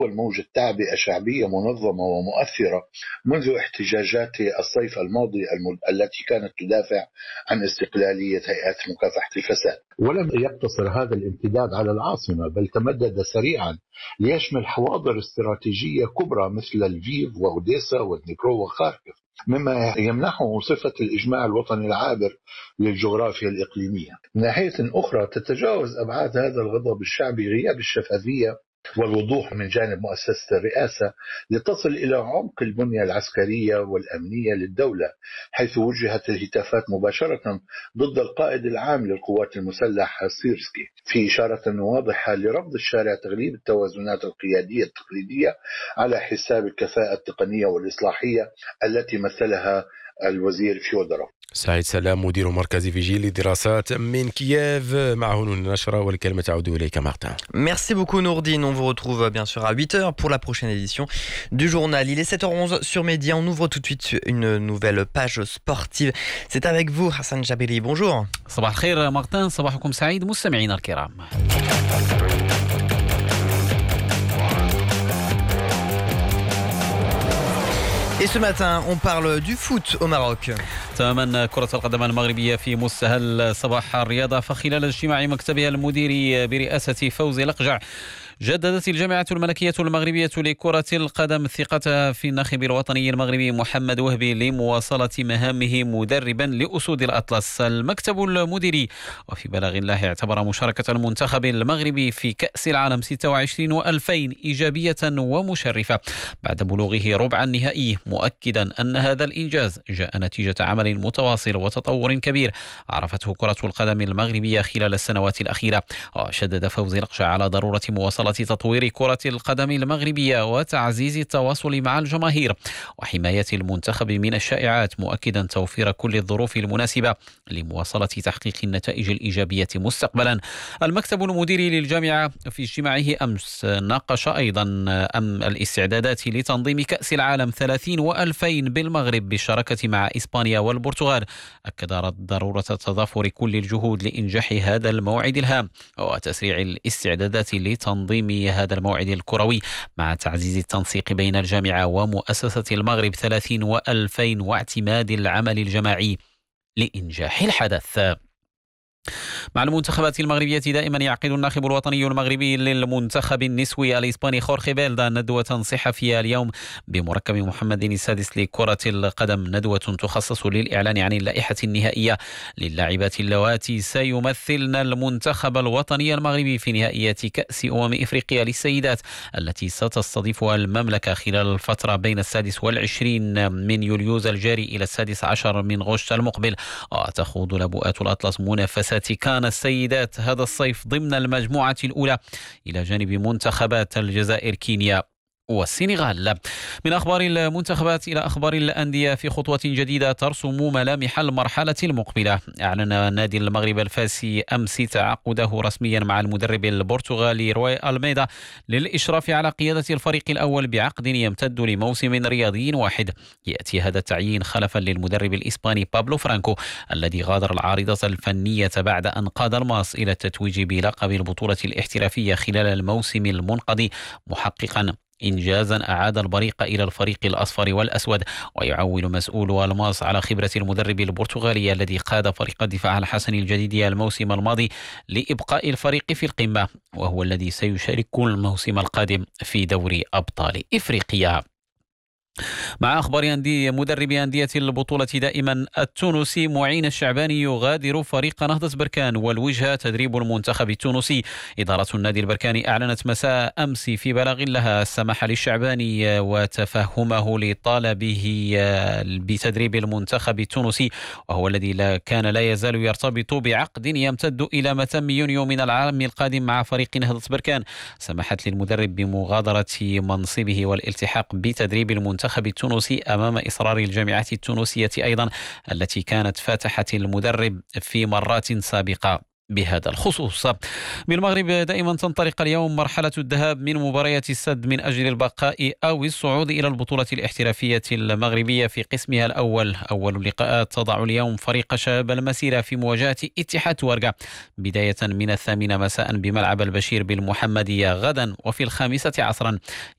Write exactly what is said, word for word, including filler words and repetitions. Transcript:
الموجة التعبئة شعبية منظمة ومؤثرة منذ احتجاجات الصيف الماضي التي كانت تدافع عن استقلالية هيئات مكافحة الفساد. ولم يقتصر هذا الامتداد على العاصمة، بل تمدد سريعا ليشمل حواضر استراتيجية كبرى مثل الفيف وأوديسا ودنيبرو وخاركوف، مما يمنحه صفة الإجماع الوطني العابر للجغرافيا الإقليمية. من ناحية أخرى، تتجاوز أبعاد هذا الغضب الشعبي غياب الشفافية والوضوح من جانب مؤسسة الرئاسة لتصل إلى عمق البنية العسكرية والأمنية للدولة، حيث وجهت الهتافات مباشرة ضد القائد العام للقوات المسلحة سيرسكي، في إشارة واضحة لرفض الشارع تغليب التوازنات القيادية التقليدية على حساب الكفاءة التقنية والإصلاحية التي مثلها الوزير فيودروف. سعيد سلام مدير مركز فيجي للدراسات من كييف مع هنون النشرة والكلمة تعود إليك مارتن. Merci beaucoup Nourdine, on vous retrouve bien sûr à huit heures pour la prochaine édition du journal. Il est sept heures onze sur Média, on ouvre tout de suite une nouvelle page sportive. C'est avec vous Hassan Jabiri, bonjour. صباح الخير مارتن، صباحكم سعيد مستمعينا الكرام. Et ce matin, on parle du foot au Maroc. تماما كرة القدم المغربية في مستهل صباح الرياضة، فخلال اجتماع مكتبها المديري برئاسة فوزي لقجع جددت الجامعة الملكية المغربية لكرة القدم ثقتها في الناخب الوطني المغربي محمد وهبي لمواصلة مهامه مدربا لأسود الأطلس. المكتب المديري وفي بلاغ الله اعتبر مشاركة المنتخب المغربي في كأس العالم ستة وعشرين وألفين إيجابية ومشرفة بعد بلوغه ربع النهائي، مؤكدا أن هذا الإنجاز جاء نتيجة عمل متواصل وتطور كبير عرفته كرة القدم المغربية خلال السنوات الأخيرة. وشدد فوزي لقجع على ضرورة مواصلة تطوير كرة القدم المغربية وتعزيز التواصل مع الجماهير وحماية المنتخب من الشائعات، مؤكدا توفير كل الظروف المناسبة لمواصلة تحقيق النتائج الإيجابية مستقبلا. المكتب المديري للجامعة في اجتماعه أمس ناقش أيضا أم الاستعدادات لتنظيم كأس العالم ثلاثين وألفين بالمغرب بالشراكة مع إسبانيا والبرتغال، أكد ضرورة تضافر كل الجهود لإنجاح هذا الموعد الهام وتسريع الاستعدادات لتنظيم هذا الموعد الكروي مع تعزيز التنسيق بين الجامعة ومؤسسة المغرب ثلاثين وألفين واعتماد العمل الجماعي لإنجاح الحدث. مع المنتخبات المغربية دائما يعقد الناخب الوطني المغربي للمنتخب النسوي الإسباني خورخي فيلدا ندوة صحفية اليوم بمركب محمد السادس لكرة القدم، ندوة تخصص للإعلان عن اللائحة النهائية للاعبات اللواتي سيمثلن المنتخب الوطني المغربي في نهائيات كأس أمم إفريقيا للسيدات التي ستستضيفها المملكة خلال الفترة بين السادس والعشرين من يوليوز الجاري إلى السادس عشر من غشت المقبل. وتخوض لبؤات الأطلس منافسة كان السيدات هذا الصيف ضمن المجموعة الأولى إلى جانب منتخبات الجزائر كينيا والسنغال. من أخبار المنتخبات إلى أخبار الأندية في خطوة جديدة ترسم ملامح المرحلة المقبلة. أعلن نادي المغرب الفاسي أمس تعاقده رسميا مع المدرب البرتغالي روي ألميدا للإشراف على قيادة الفريق الأول بعقد يمتد لموسم رياضي واحد. يأتي هذا التعيين خلفا للمدرب الإسباني بابلو فرانكو الذي غادر العارضة الفنية بعد أن قاد الماس إلى التتويج بلقب البطولة الاحترافية خلال الموسم المنقضي، محققا إنجازا أعاد البريق إلى الفريق الأصفر والأسود. ويعول مسؤول الماس على خبرة المدرب البرتغالي الذي قاد فريق الدفاع الحسني الجديد الموسم الماضي لإبقاء الفريق في القمة، وهو الذي سيشارك الموسم القادم في دوري أبطال إفريقيا. مع أخبار أندية مدربي أندية البطولة دائما، التونسي معين الشعباني يغادر فريق نهضة بركان والوجهة تدريب المنتخب التونسي. إدارة النادي البركاني أعلنت مساء أمس في بلاغ لها السماح للشعباني وتفهمه لطالبه بتدريب المنتخب التونسي، وهو الذي لا كان لا يزال يرتبط بعقد يمتد إلى متى يونيو من العام القادم مع فريق نهضة بركان. سمحت للمدرب بمغادرة منصبه والالتحاق بتدريب المنتخب المنتخب التونسي أمام إصرار الجامعة التونسية أيضا التي كانت فاتحت المدرب في مرات سابقة بهذا الخصوص. بالمغرب دائما تنطلق اليوم مرحلة الذهاب من مباريات السد من أجل البقاء أو الصعود إلى البطولة الاحترافية المغربية في قسمها الأول. أول اللقاءات تضع اليوم فريق شباب المسيرة في مواجهة اتحاد ورقة بداية من الثامنة مساء بملعب البشير بالمحمدية غدا، وفي الخامسة عصرا